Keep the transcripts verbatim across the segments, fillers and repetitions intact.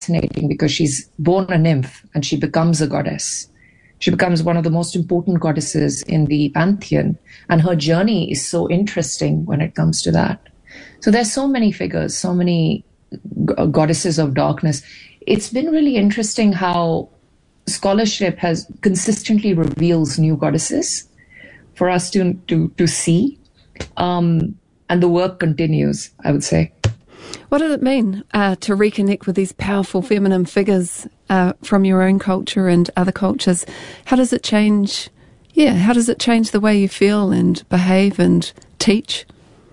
fascinating because she's born a nymph and she becomes a goddess. She becomes one of the most important goddesses in the pantheon, and her journey is so interesting when it comes to that. So there's so many figures, so many g- goddesses of darkness. It's been really interesting how scholarship has consistently reveals new goddesses for us to to, to see, um, and the work continues, I would say. What does it mean uh, to reconnect with these powerful feminine figures uh, from your own culture and other cultures? How does it change? Yeah, how does it change the way you feel and behave and teach?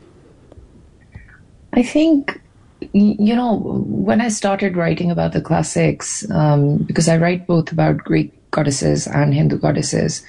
I think, you know, when I started writing about the classics, um, because I write both about Greek goddesses and Hindu goddesses,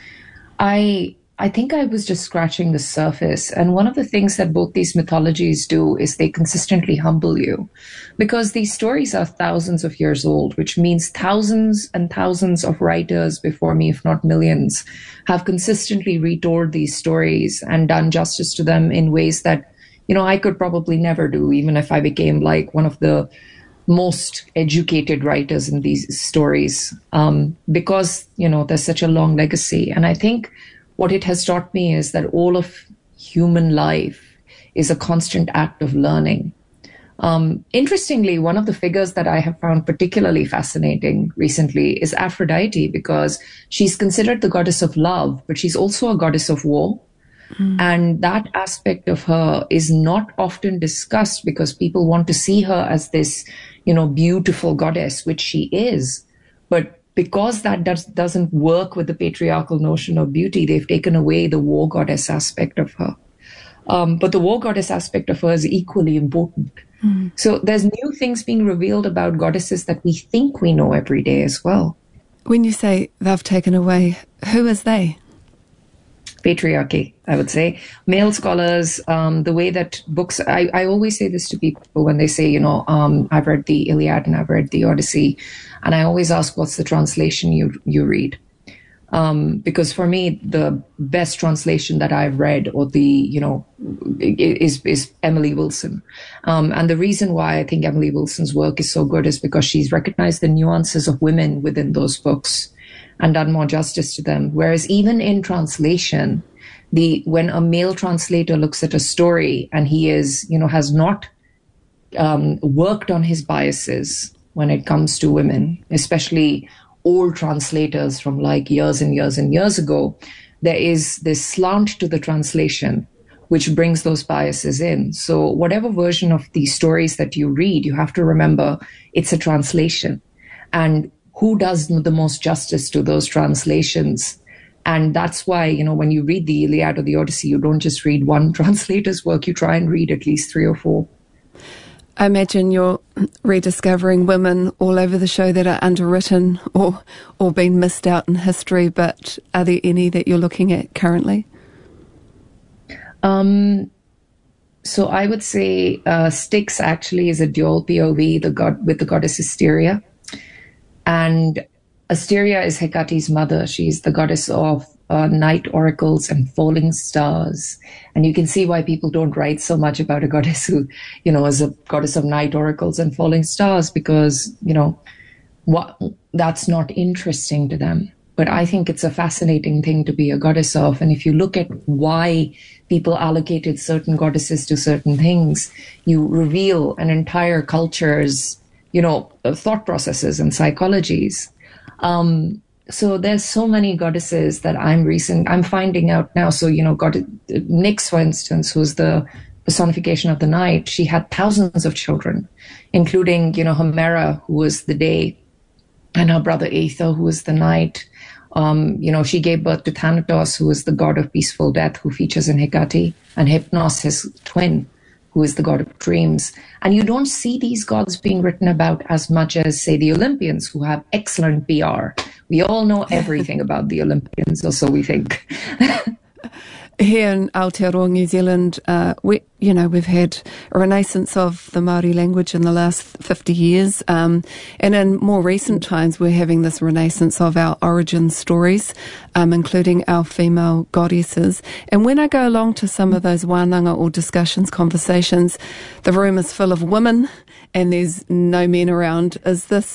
I I think I was just scratching the surface. And one of the things that both these mythologies do is they consistently humble you, because these stories are thousands of years old, which means thousands and thousands of writers before me, if not millions, have consistently retold these stories and done justice to them in ways that, you know, I could probably never do, even if I became like one of the most educated writers in these stories, um, because, you know, there's such a long legacy. And I think what it has taught me is that all of human life is a constant act of learning. Um, interestingly, one of the figures that I have found particularly fascinating recently is Aphrodite, because she's considered the goddess of love, but she's also a goddess of war. Mm. And that aspect of her is not often discussed because people want to see her as this, you know, beautiful goddess, which she is. But because that does, doesn't work with the patriarchal notion of beauty, they've taken away the war goddess aspect of her. Um, but the war goddess aspect of her is equally important. Mm. So there's new things being revealed about goddesses that we think we know every day as well. When you say they've taken away, who is they? Patriarchy, I would say. Male scholars, um, the way that books, I, I always say this to people when they say, you know, um, I've read the Iliad and I've read the Odyssey, and I always ask, what's the translation you you read? Um, because for me, the best translation that I've read, or the, you know, is, is Emily Wilson. Um, and the reason why I think Emily Wilson's work is so good is because she's recognized the nuances of women within those books and done more justice to them. Whereas even in translation, the when a male translator looks at a story and he is, you know, has not um, worked on his biases when it comes to women, especially old translators from like years and years and years ago, there is this slant to the translation which brings those biases in. So whatever version of these stories that you read, you have to remember it's a translation. And who does the most justice to those translations? And that's why, you know, when you read the Iliad or the Odyssey, you don't just read one translator's work, you try and read at least three or four. I imagine you're rediscovering women all over the show that are underwritten or or been missed out in history, but are there any that you're looking at currently? Um, so I would say uh, Styx actually is a dual P O V the god with the goddess Asteria. And Asteria is Hecate's mother. She's the goddess of uh, night oracles and falling stars. And you can see why people don't write so much about a goddess who, you know, is a goddess of night oracles and falling stars, because, you know, what that's not interesting to them. But I think it's a fascinating thing to be a goddess of. And if you look at why people allocated certain goddesses to certain things, you reveal an entire culture's, you know, thought processes and psychologies. Um, so there's so many goddesses that I'm recent, I'm finding out now. So, you know, God, Nyx, for instance, who's the personification of the night, she had thousands of children, including, you know, Hemera, who was the day, and her brother Aether, who was the night. Um, you know, she gave birth to Thanatos, who is the god of peaceful death, who features in Hecate, and Hypnos, his twin, who is the god of dreams. And you don't see these gods being written about as much as, say, the Olympians, who have excellent P R. We all know everything about the Olympians, or so we think. Here in Aotearoa, New Zealand, uh, we, you know, we've had a renaissance of the Māori language in the last fifty years. Um, and in more recent times, we're having this renaissance of our origin stories, um, including our female goddesses. And when I go along to some of those wānanga or discussions, conversations, the room is full of women and there's no men around. Is this